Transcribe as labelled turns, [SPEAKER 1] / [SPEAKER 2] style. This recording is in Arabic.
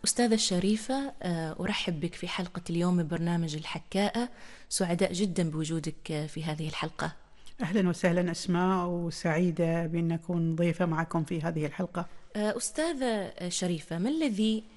[SPEAKER 1] أستاذة الشريفة، أرحب بك في حلقة اليوم من برنامج الحكاءة. سعداء جدا بوجودك في هذه الحلقة.
[SPEAKER 2] أهلا وسهلا أسماء، وسعيدة بأن أكون ضيفة معكم في هذه الحلقة.
[SPEAKER 1] أستاذة شريفة، ما الذي